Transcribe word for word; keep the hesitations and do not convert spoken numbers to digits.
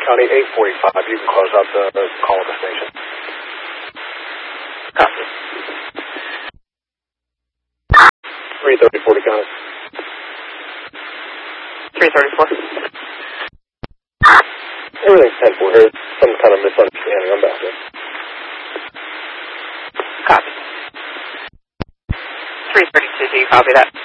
County, eight forty-five. You can close out the, the call at the station. Copy. three thirty-four to County. three thirty-four. Everything's ten four here. Some kind of misunderstanding. I'm back there. Copy. three thirty-two, do you copy that?